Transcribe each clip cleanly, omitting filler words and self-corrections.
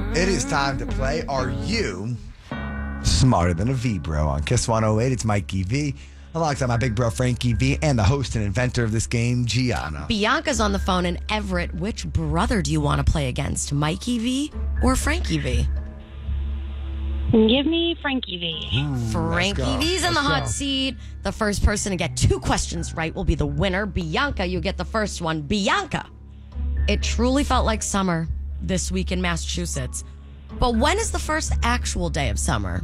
It is time to play Are You Smarter Than a V-Bro on Kiss 108. It's Mikey V, alongside my big bro Frankie V, and the host and inventor of this game, Gianna. Bianca's on the phone. And Everett, which brother do you want to play against, Mikey V or Frankie V? Give me Frankie V. Frankie V's in the hot seat. The first person to get 2 questions right will be the winner. Bianca, you get the first one. Bianca, it truly felt like summer this week in Massachusetts. But when is the first actual day of summer?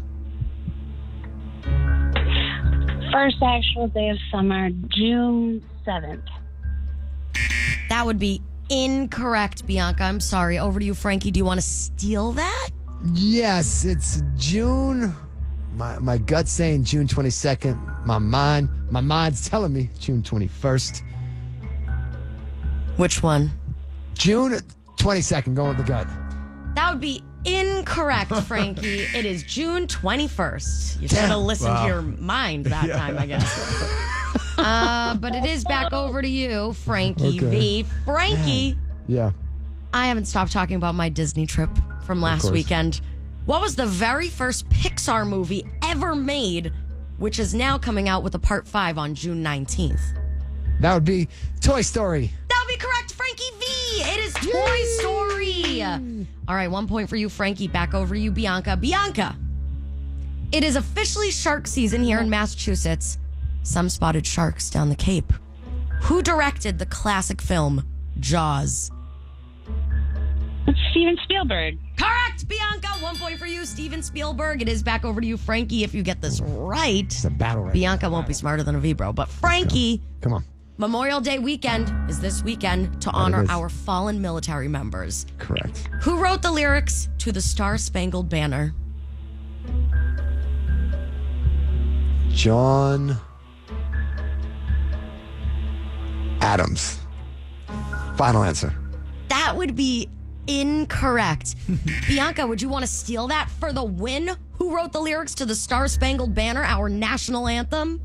First actual day of summer, June 7th. That would be incorrect, Bianca. I'm sorry. Over to you, Frankie. Do you want to steal that? Yes, it's June. My gut's saying June 22nd. My mind's telling me June 21st. Which one? June 22nd, going with the gut. That would be incorrect, Frankie. It is June 21st. You should have listened to your mind that time, I guess. But it is back over to you, Frankie V. Frankie. Yeah. I haven't stopped talking about my Disney trip from last weekend. What was the very first Pixar movie ever made, which is now coming out with a part 5 on June 19th? That would be Toy Story. That would be correct, Frankie V. It is Toy Story. All right, 1 point for you, Frankie. Back over to you, Bianca. Bianca, it is officially shark season here in Massachusetts. Some spotted sharks down the Cape. Who directed the classic film Jaws? Steven Spielberg. Correct, Bianca. 1 point for you, Steven Spielberg. It is back over to you, Frankie. If you get this right, It's a battle right Bianca won't be smarter than a V-Bro. But Frankie, Come on. Memorial Day weekend is this weekend to honor our fallen military members. Correct. Who wrote the lyrics to the Star-Spangled Banner? John Adams. Final answer. That would be incorrect. Bianca, would you want to steal that for the win? Who wrote the lyrics to the Star-Spangled Banner, our national anthem?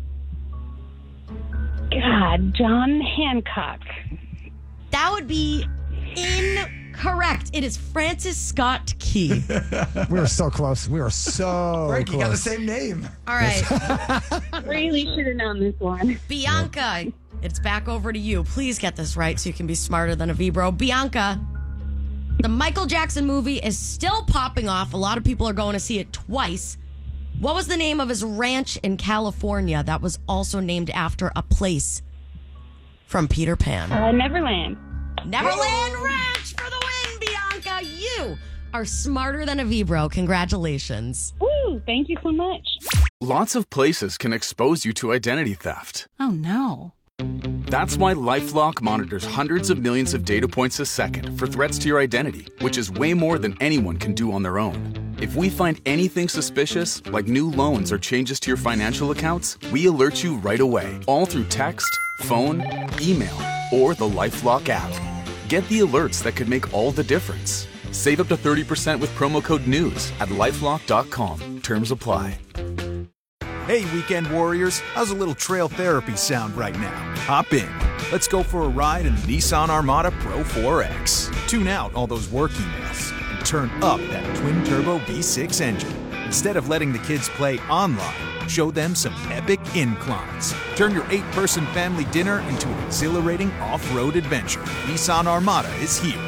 God, John Hancock. That would be incorrect. It is Francis Scott Key. We were so close. We were so Frankie close. got the same name. All right. Really should have known this one. Bianca, it's back over to you. Please get this right so you can be smarter than a V-Bro. Bianca, the Michael Jackson movie is still popping off. A lot of people are going to see it twice. What was the name of his ranch in California that was also named after a place from Peter Pan? Neverland. Neverland Ranch for the win, Bianca. You are smarter than a V-Bro. Congratulations. Woo, thank you so much. Lots of places can expose you to identity theft. Oh, no. That's why LifeLock monitors hundreds of millions of data points a second for threats to your identity, which is way more than anyone can do on their own. If we find anything suspicious, like new loans or changes to your financial accounts, we alert you right away, all through text, phone, email, or the LifeLock app. Get the alerts that could make all the difference. Save up to 30% with promo code NEWS at LifeLock.com. Terms apply. Hey, weekend warriors, how's a little trail therapy sound right now? Hop in. Let's go for a ride in the Nissan Armada Pro 4X. Tune out all those work emails and turn up that twin-turbo V6 engine. Instead of letting the kids play online, show them some epic inclines. Turn your 8-person family dinner into an exhilarating off-road adventure. Nissan Armada is here.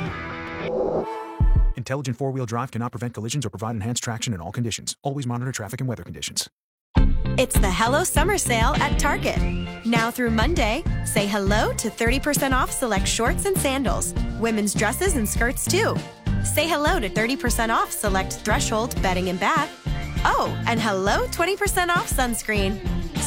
Intelligent four-wheel drive cannot prevent collisions or provide enhanced traction in all conditions. Always monitor traffic and weather conditions. It's the Hello Summer Sale at Target. Now through Monday, say hello to 30% off select shorts and sandals. Women's dresses and skirts, too. Say hello to 30% off select Threshold bedding and bath. Oh, and hello 20% off sunscreen.